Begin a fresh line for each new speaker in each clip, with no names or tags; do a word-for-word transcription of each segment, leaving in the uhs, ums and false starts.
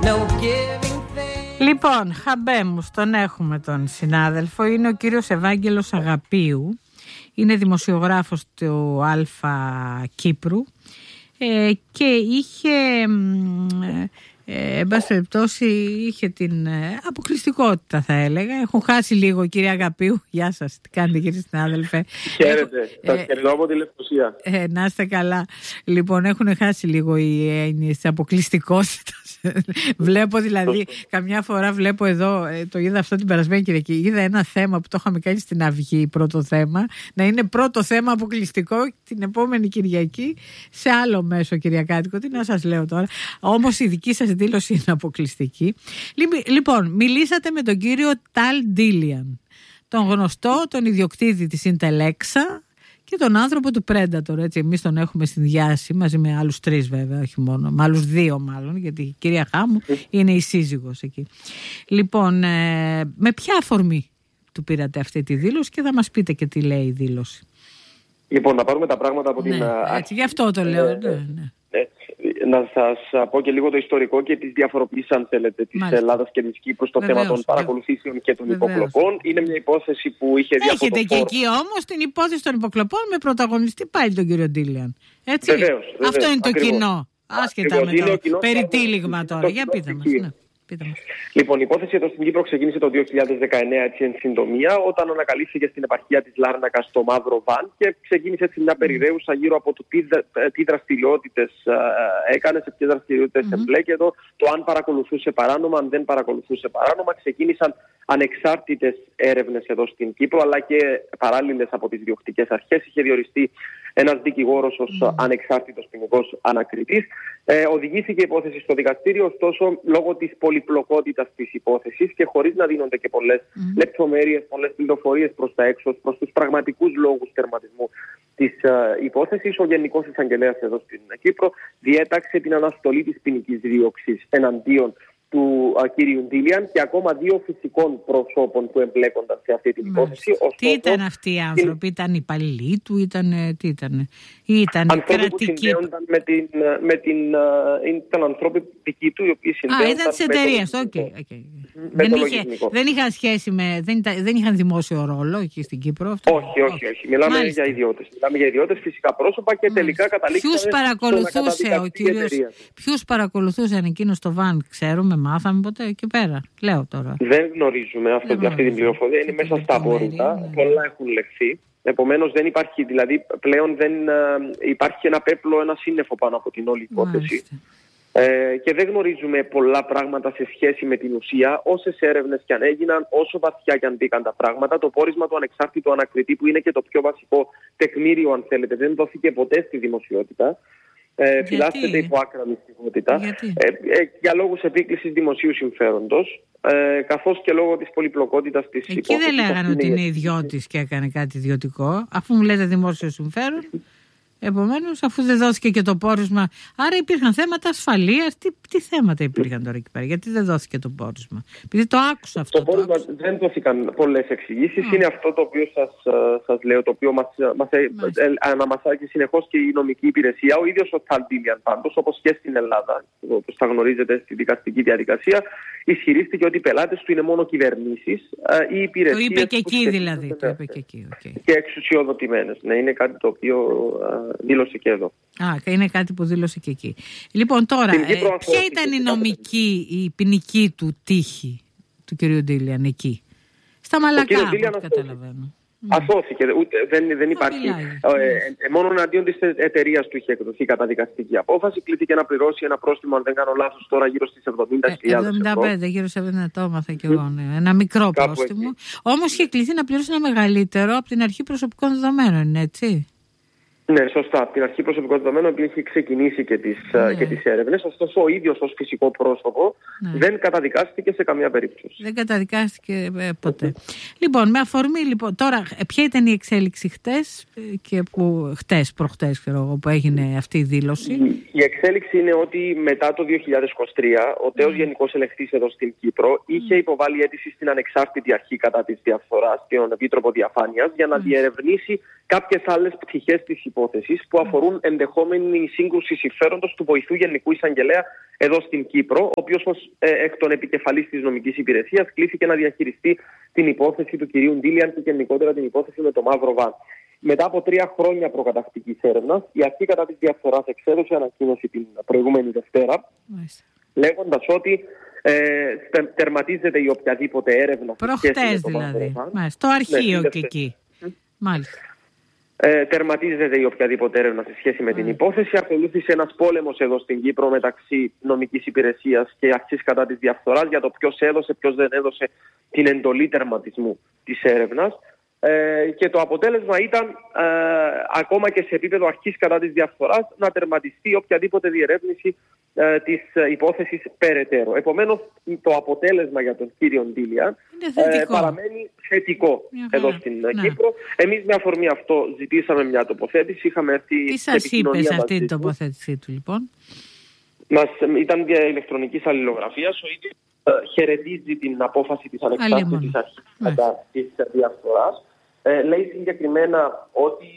Λοιπόν, Χαμπέμους, τον έχουμε τον συνάδελφο. Είναι ο κύριος Ευάγγελος Αγαπίου. Είναι δημοσιογράφος του Αλφα Κύπρου ε, και είχε... Ε, εν πάση περιπτώσει είχε την ε, αποκλειστικότητα, θα έλεγα. Έχουν χάσει λίγο, κύριε Αγαπίου. Γεια σας, τι κάνετε, κύριε συνάδελφε?
Χαίρετε, σας χαιρετώ από τη Λευκοσία.
ε, Να είστε καλά. Λοιπόν, έχουν χάσει λίγο οι έννοιες της αποκλειστικότητας. Βλέπω δηλαδή, καμιά φορά βλέπω εδώ, ε, το είδα αυτό την περασμένη Κυριακή. Είδα ένα θέμα που το είχαμε κάνει στην Αυγή, πρώτο θέμα, να είναι πρώτο θέμα αποκλειστικό την επόμενη Κυριακή σε άλλο μέσο κυριακάτικο. Τι να σας λέω τώρα. Όμως η δική σας δήλωση είναι αποκλειστική. Λοιπόν, μιλήσατε με τον κύριο Ταλ Ντίλιαν, τον γνωστό, τον ιδιοκτήτη της Ιντελέξα και τον άνθρωπο του Predator. Έτσι, εμείς τον έχουμε συνδυάσει μαζί με άλλους τρεις, βέβαια, όχι μόνο, με άλλους δύο μάλλον, γιατί η κυρία Χάμου είναι η σύζυγος εκεί. Λοιπόν, ε, με ποια αφορμή του πήρατε αυτή τη δήλωση και θα μας πείτε και τι λέει η δήλωση?
Λοιπόν, να πάρουμε τα πράγματα από
ναι,
την αρχή.
Έτσι, γι' αυτό το λέω. Ε, ναι, ναι.
Να σας πω και λίγο το ιστορικό και τις διαφοροποίησεις, αν θέλετε, της Ελλάδας και της Κύπρου στο Βεβαίως, θέμα των παρακολουθήσεων και των Βεβαίως. υποκλοπών. Είναι μια υπόθεση που είχε δει.
Έχετε και εκεί όμως την υπόθεση των υποκλοπών με πρωταγωνιστή πάλι τον κύριο Ντίλιαν. Έτσι.
Βεβαίως, βεβαίως,
αυτό είναι το
ακριβώς.
κοινό. Άσχετα με το περιτύλιγμα τώρα. Για πείτε μας. Ναι.
Λοιπόν, η υπόθεση εδώ στην Κύπρο ξεκίνησε το δύο χιλιάδες δεκαεννέα, έτσι εν συντομία, όταν ανακαλύφθηκε στην επαρχία της Λάρνακας στο Μαύρο Βαν και ξεκίνησε έτσι μια περιραίουσα γύρω από το τι, τι δραστηριότητες έκανε, σε ποιες δραστηριότητες mm-hmm. εμπλέκεται, το αν παρακολουθούσε παράνομα, αν δεν παρακολουθούσε παράνομα. Ξεκίνησαν ανεξάρτητες έρευνες εδώ στην Κύπρο, αλλά και παράλληλες από τις διοκτικές αρχές. Είχε διοριστεί ένας δικηγόρος ως mm. ανεξάρτητος ποινικός ανακριτής. Ε, οδηγήθηκε η υπόθεση στο δικαστήριο, ωστόσο, λόγω της πολυπλοκότητας της υπόθεσης και χωρίς να δίνονται και πολλές mm. λεπτομέρειες, πολλές πληροφορίες προς τα έξω, προς τους πραγματικούς λόγους τερματισμού της uh, υπόθεσης, ο Γενικός Εισαγγελέας εδώ στην Κύπρο διέταξε την αναστολή της ποινικής δίωξης εναντίον του uh, κύριου Ντίλιαν και ακόμα δύο φυσικών προσώπων που εμπλέκονταν σε αυτή την υπόθεση. Ωστόσο,
τι ήταν αυτοί οι άνθρωποι, ήταν υπαλληλοί του, ήταν, τι ήταν, ήταν
άνθρωποι που συνδέονταν με την, με την uh, ήταν ανθρώποι δικοί του οι οποίοι συνδέονταν.
Α, ήταν της εταιρείας, οκ. Δεν, είχε, δεν είχαν σχέση με, δεν, ήταν, δεν είχαν δημόσιο ρόλο εκεί στην Κύπρο. Αυτό.
Όχι, όχι, όχι. Μιλάμε Μάλιστα. για ιδιώτες. Μιλάμε για ιδιώτες, φυσικά πρόσωπα και τελικά καταλήξαμε.
Ποιους παρακολουθούσε ο κύριος, ποιους παρακολουθούσαν εκείνο στο Βαν, ξέρουμε, μάθαμε ποτέ εκεί πέρα. Λέω τώρα.
Δεν γνωρίζουμε αυτό, δεν αυτή την πληροφορία. Είναι μέσα στα απόρριτα. Ναι. Πολλά έχουν λεχθεί. Επομένως δεν υπάρχει, δηλαδή πλέον δεν uh, υπάρχει ένα πέπλο, ένα σύννεφο πάνω από την όλη υπόθεση. Ε, και δεν γνωρίζουμε πολλά πράγματα σε σχέση με την ουσία. Όσες έρευνες κι αν έγιναν, όσο βαθιά κι αν μπήκαν τα πράγματα, το πόρισμα του ανεξάρτητου ανακριτή, που είναι και το πιο βασικό τεκμήριο, αν θέλετε, δεν δόθηκε ποτέ στη δημοσιότητα. Ε, φυλάσσεται υπό άκραμη ε, ε, για λόγους επίκλησης δημοσίου συμφέροντος, ε, καθώς και λόγω της πολυπλοκότητας της
Εκεί
υπόθεσης.
Εκεί δεν λέγανε ότι είναι ιδιώτης και έκανε κάτι ιδιωτικό, αφού μου λέτε δημόσιο συμφέρον. Επομένως, αφού δεν δόθηκε και το πόρισμα, άρα υπήρχαν θέματα ασφαλείας. Τι, τι θέματα υπήρχαν τώρα εκεί πέρα, γιατί δεν δόθηκε το πόρισμα? Επειδή το άκουσα αυτό.
Το πόρισμα το δεν δόθηκαν πολλές εξηγήσεις. Mm. Είναι αυτό το οποίο σας, σας λέω, το οποίο μας, μας αναμασάγει συνεχώς και η νομική υπηρεσία. Ο ίδιος ο Ταλ Ντίλιαν, πάντως, όπως και στην Ελλάδα, όπως θα γνωρίζετε στη δικαστική διαδικασία, ισχυρίστηκε ότι οι πελάτες του είναι μόνο κυβερνήσεις ή υπηρεσίες.
Το είπε και εκεί δηλαδή. Το είπε και εκεί. Okay.
Και εξουσιοδοτημένες. Ναι, είναι κάτι το οποίο δήλωσε και εδώ.
Α, είναι κάτι που δήλωσε και εκεί. Λοιπόν, τώρα, ε, ποια ήταν η νομική, η ποινική του τύχη του κ. Ντίλιαν εκεί? Στα Μαλακά, από ό,τι καταλαβαίνω.
Ασώθηκε, ούτε, δεν, δεν υπάρχει. Ε, ε, μόνο εναντίον της εταιρείας του είχε εκδοθεί καταδικαστική απόφαση. Κλήθηκε να πληρώσει ένα πρόστιμο, αν δεν κάνω λάθος, τώρα γύρω στις εβδομήντα χιλιάδες ευρώ.
εβδομήντα πέντε, γύρω σε εβδομήντα, το έμαθα κι εγώ. Ναι. Ένα μικρό Κάπου πρόστιμο. Όμως είχε κληθεί να πληρώσει ένα μεγαλύτερο από την αρχή προσωπικών δεδομένων, είναι έτσι?
Ναι, σωστά. Από την αρχή προσωπικό δεδομένο, που έχει ξεκινήσει και τις, ναι. και τις έρευνες. Ωστόσο, ο ίδιος ως φυσικό πρόσωπο ναι. δεν καταδικάστηκε σε καμία περίπτωση.
Δεν καταδικάστηκε ε, ποτέ. Λοιπόν, με αφορμή, λοιπόν, τώρα, ποια ήταν η εξέλιξη χτες και που, χτες, προχτές, ξέρω, που έγινε αυτή η δήλωση?
Η, η εξέλιξη είναι ότι μετά το δύο χιλιάδες είκοσι τρία, ο τέος mm. Γενικός Ελεγκτής εδώ στην Κύπρο είχε υποβάλει αίτηση στην ανεξάρτητη αρχή κατά της διαφθοράς, τον Επίτροπο Διαφάνειας, για να mm. διερευνήσει κάποιες άλλες πτυχές της υπόθεσης. υπόθεσης που αφορούν ενδεχόμενη σύγκρουση συμφέροντος του βοηθού Γενικού Εισαγγελέα εδώ στην Κύπρο, ο οποίος ως ε, εκ των επικεφαλής της νομικής υπηρεσίας κλήθηκε να διαχειριστεί την υπόθεση του κυρίου Ντίλιαν και γενικότερα την υπόθεση με το Μαύρο Βαν. Μετά από τρία χρόνια προκαταρκτικής έρευνας, η αρχή κατά της διαφθοράς εξέδωσε ανακοίνωση την προηγούμενη Δευτέρα, λέγοντας ότι ε, τερματίζεται η οποιαδήποτε έρευνα.
Προχτές δηλαδή. Στο αρχείο ναι, και εκεί. Mm. Μάλιστα.
Ε, τερματίζεται η οποιαδήποτε έρευνα σε σχέση με mm. την υπόθεση. Ακολούθησε ένας πόλεμος εδώ στην Κύπρο μεταξύ νομικής υπηρεσίας και αρχής κατά της διαφθοράς για το ποιος έδωσε, ποιος δεν έδωσε την εντολή τερματισμού της έρευνας. Ε, και το αποτέλεσμα ήταν ε, ακόμα και σε επίπεδο αρχής κατά της διαφθοράς να τερματιστεί οποιαδήποτε διερεύνηση ε, της ε, υπόθεσης περαιτέρω. Επομένως το αποτέλεσμα για τον κύριο Ντίλιαν ε, παραμένει θετικό εδώ στην ναι. Κύπρο. Εμείς με αφορμή αυτό ζητήσαμε μια τοποθέτηση. Είχαμε έρθει
Τι σας είπε σε αυτή την τοποθέτησή του λοιπόν?
Μας, ήταν για ηλεκτρονικής αλληλογραφίας. Ο ίδιος ε, χαιρετίζει την απόφαση της ανεξάρτητης αρχής κατά της διαφθοράς. Ε, λέει συγκεκριμένα ότι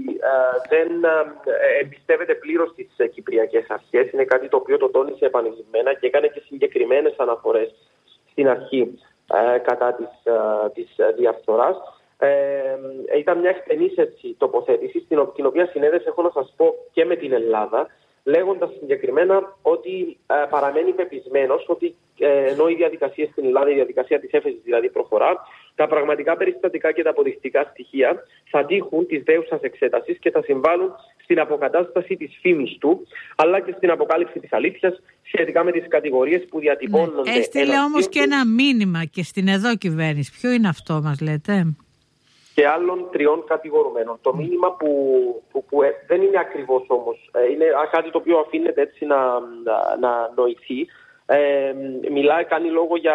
ε, δεν ε, εμπιστεύεται πλήρως τις ε, κυπριακές αρχές. Είναι κάτι το οποίο το τόνισε επανειλημμένα και έκανε και συγκεκριμένες αναφορές στην αρχή ε, κατά της, ε, της διαφθοράς. Ε, ήταν μια εκτενής έτσι, τοποθέτηση, την, την οποία συνέδεσε, έχω να σας πω, και με την Ελλάδα, λέγοντας συγκεκριμένα ότι ε, παραμένει πεπισμένος ότι ε, ενώ η διαδικασία στην Ελλάδα, η διαδικασία της έφεσης δηλαδή προχωρά, τα πραγματικά περιστατικά και τα αποδεικτικά στοιχεία θα τύχουν της δέουσας εξέτασης και θα συμβάλλουν στην αποκατάσταση της φήμης του, αλλά και στην αποκάλυψη της αλήθειας σχετικά με τις κατηγορίες που διατυπώνονται.
Ναι. Έστειλε όμως και ένα μήνυμα και στην εδώ κυβέρνηση. Ποιο είναι αυτό, μας λέτε?
Και άλλων τριών κατηγορουμένων. Το μήνυμα που, που, που ε, δεν είναι ακριβώς όμως, ε, είναι κάτι το οποίο αφήνεται έτσι να, να, να νοηθεί. Ε, μιλάει, κάνει λόγο για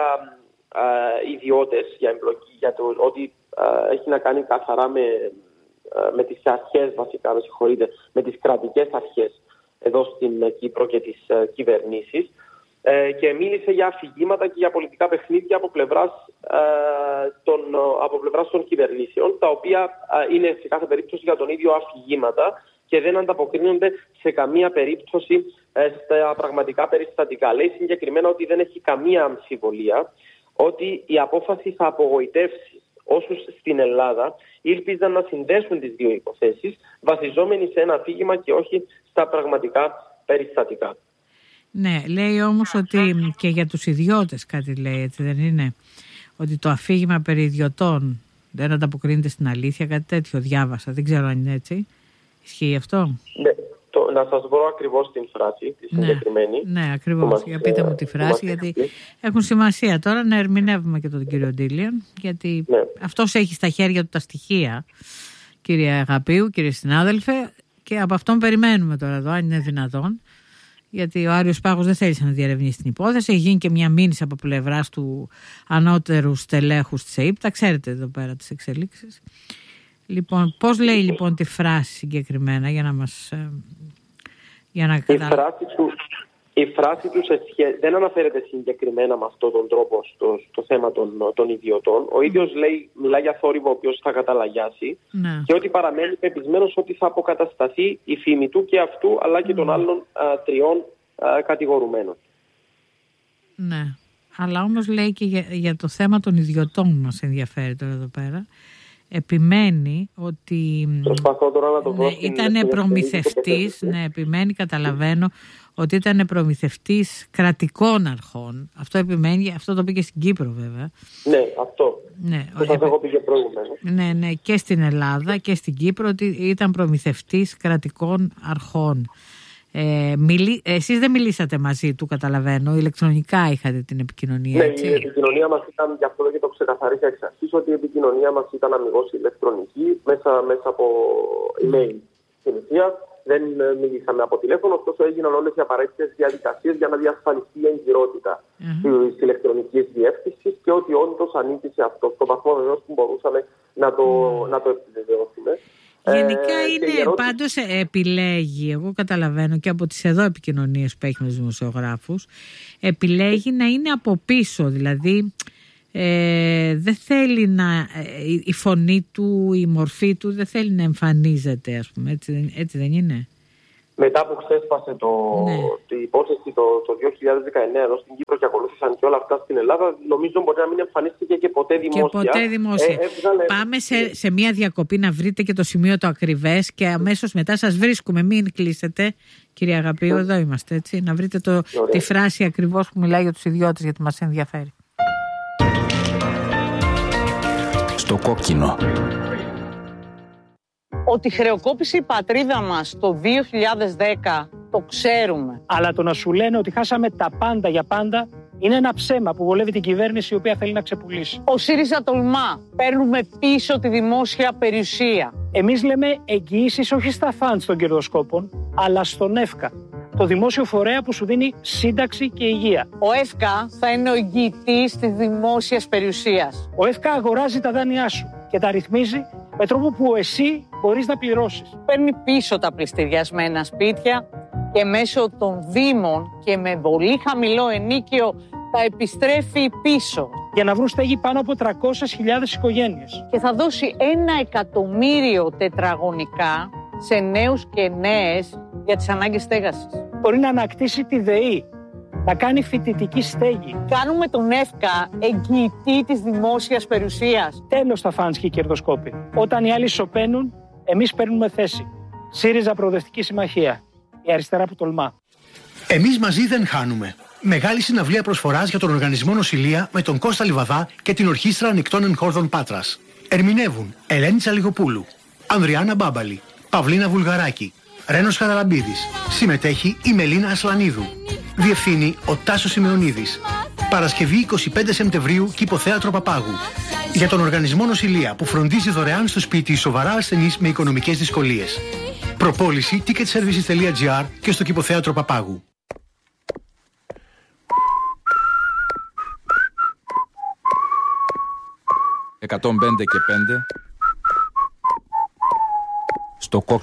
ε, ιδιώτες, για εμπλοκή, για το ότι ε, έχει να κάνει καθαρά με, ε, με τις αρχές βασικά, με συγχωρείτε, με τις κρατικές αρχές εδώ στην Κύπρο και τις ε, κυβερνήσεις. Ε, και μίλησε για αφηγήματα και για πολιτικά παιχνίδια από πλευράς, ε, των, από πλευράς των κυβερνήσεων, τα οποία ε, είναι σε κάθε περίπτωση για τον ίδιο αφηγήματα και δεν ανταποκρίνονται σε καμία περίπτωση ε, στα πραγματικά περιστατικά. Λέει συγκεκριμένα ότι δεν έχει καμία αμφιβολία ότι η απόφαση θα απογοητεύσει όσους στην Ελλάδα ήλπιζαν να συνδέσουν τις δύο υποθέσεις βασιζόμενοι σε ένα αφήγημα και όχι στα πραγματικά περιστατικά.
Ναι, λέει όμως ότι και για τους ιδιώτες κάτι λέει, έτσι δεν είναι? Ότι το αφήγημα περί ιδιωτών δεν ανταποκρίνεται στην αλήθεια, κάτι τέτοιο διάβασα, δεν ξέρω αν είναι έτσι. Ισχύει αυτό?
Ναι, το, να σας βρω ακριβώς την φράση, τη συγκεκριμένη.
Ναι, ναι ακριβώς, για πείτε μου τη φράση, γιατί έχουν σημασία τώρα να ερμηνεύουμε και τον κύριο Ντίλιαν, γιατί ναι. αυτός έχει στα χέρια του τα στοιχεία, κύριε Αγαπίου, κύριε συνάδελφε, και από αυτόν περιμένουμε τώρα εδώ, αν είναι δυνατόν. Γιατί ο Άριος Πάγος δεν θέλησε να διερευνήσει την υπόθεση. Έχει γίνει και μια μήνυση από πλευράς του ανώτερου στελέχους της ΕΥΠ. Τα ξέρετε εδώ πέρα τις εξελίξεις. Λοιπόν, πώς λέει λοιπόν τη φράση συγκεκριμένα για να μας... Για να
η, φράση του, η φράση του σε σχέ... δεν αναφέρεται συγκεκριμένα με αυτόν τον τρόπο στο, στο θέμα των, των ιδιωτών. Ο ίδιος mm. λέει, μιλάει για θόρυβο ο οποίος θα καταλαγιάσει mm. και ότι παραμένει πεπισμένος ότι θα αποκατασταθεί η φήμη του και αυτού αλλά και mm. των άλλων α, τριών α, κατηγορουμένων.
Ναι, αλλά όμως λέει και για, για το θέμα των ιδιωτών μας ενδιαφέρει τώρα εδώ πέρα. Επιμένει ότι
ναι,
ήταν προμηθευτής, ναι, επιμένει, καταλαβαίνω, ότι ήταν προμηθευτής κρατικών αρχών. Αυτό επιμένει, αυτό το πήγε στην Κύπρο βέβαια.
Ναι, αυτό.
Ναι,
το σας έχω πει και προηγουμένως.
Ναι, ναι, και στην Ελλάδα και στην Κύπρο ότι ήταν προμηθευτής κρατικών αρχών. Ε, μιλή, εσείς δεν μιλήσατε μαζί του, καταλαβαίνω, ηλεκτρονικά είχατε την επικοινωνία,
ναι,
έτσι?
Η επικοινωνία μας ήταν, γι' αυτό και το ξεκαθαρίσα εξ αρχής, ότι η επικοινωνία μας ήταν αμιγώς ηλεκτρονική, μέσα, μέσα από email στην ουσία. Δεν μιλήσαμε από τηλέφωνο, ωστόσο έγιναν όλες οι απαραίτητες διαδικασίες για να διασφαλιστεί η εγκυρότητα mm-hmm. της ηλεκτρονικής διεύθυνσης και ότι όντως ανήκει σε αυτό, στο βαθμό βεβαίως που μπορούσαμε να το, mm. να το επιβεβαιώσουμε.
Γενικά ε, είναι ερώτηση... πάντως επιλέγει, εγώ καταλαβαίνω και από τις εδώ επικοινωνίες που έχει με τους δημοσιογράφους, επιλέγει να είναι από πίσω, δηλαδή ε, δεν θέλει να, ε, η φωνή του, η μορφή του δεν θέλει να εμφανίζεται, ας πούμε, έτσι, έτσι δεν είναι?
Μετά που ξέσπασε το,
ναι.
την υπόθεση το, το δύο χιλιάδες δεκαεννέα εδώ στην Κύπρο και ακολούθησαν και όλα αυτά στην Ελλάδα, νομίζω μπορεί να μην εμφανίστηκε και ποτέ δημόσια.
Και ποτέ δημόσια. Ε, έβγαλε... Πάμε σε, σε μια διακοπή να βρείτε και το σημείο το ακριβές και αμέσως μετά σας βρίσκουμε. Μην κλείσετε, κυρία Αγαπίου, εδώ είμαστε, έτσι. Να βρείτε το, τη φράση ακριβώς που μιλάει για τους ιδιώτες, γιατί μας ενδιαφέρει.
Στο κόκκινο.
Ότι χρεοκόπησε η πατρίδα μας το δύο χιλιάδες δέκα, το ξέρουμε.
Αλλά το να σου λένε ότι χάσαμε τα πάντα για πάντα είναι ένα ψέμα που βολεύει την κυβέρνηση η οποία θέλει να ξεπουλήσει.
Ο ΣΥΡΙΖΑ τολμά. Παίρνουμε πίσω τη δημόσια περιουσία.
Εμείς λέμε εγγυήσεις όχι στα φαντς των κερδοσκόπων, αλλά στον ΕΦΚΑ. Το δημόσιο φορέα που σου δίνει σύνταξη και υγεία.
Ο ΕΦΚΑ θα είναι ο εγγυητής της δημόσιας περιουσίας.
Ο ΕΦΚΑ αγοράζει τα δάνειά σου και τα ρυθμίζει με τρόπο που εσύ μπορείς να πληρώσεις.
Παίρνει πίσω τα πληστηριασμένα σπίτια και μέσω των δήμων και με πολύ χαμηλό ενίκιο τα επιστρέφει πίσω.
Για να βρουν στέγη πάνω από τριακόσιες χιλιάδες οικογένειες.
Και θα δώσει ένα εκατομμύριο τετραγωνικά σε νέους και νέες για τις ανάγκες στέγασης.
Μπορεί να ανακτήσει τη ΔΕΗ, να κάνει φοιτητική στέγη.
Κάνουμε τον ΕΦΚΑ εγγυητή της δημόσιας περιουσίας.
Τέλος τα φαντς και οι κερδοσκόποι. Όταν οι άλλοι σωπαίνουν, εμείς παίρνουμε θέση. ΣΥΡΙΖΑ Προοδευτική Συμμαχία. Η αριστερά που τολμά.
Εμείς μαζί δεν χάνουμε. Μεγάλη συναυλία προσφοράς για τον Οργανισμό Νοσηλεία με τον Κώστα Λιβαδά και την Ορχήστρα Ανοιχτών Εγχόρδων Πάτρας. Ερμηνεύουν Ελένη Τσαλιγοπούλου, Ανδριάννα Μπάμπαλη, Παυλίνα Βουλγαράκη, Ρένος Χαραλαμπίδης. Συμμετέχει η Μελίνα Ασλανίδου. Διευθύνει ο Τάσος Σημεωνίδης. Παρασκευή εικοστή πέμπτη Σεπτεμβρίου, Κηποθέατρο Παπάγου. Για τον Οργανισμό Νοσηλεία που φροντίζει δωρεάν στο σπίτι σοβαρά ασθενείς με οικονομικές δυσκολίες. Προπόληση ticket services τελεία gr και στο Κηποθέατρο Παπάγου.
εκατόν πέντε και πέντε στο κόκκινο.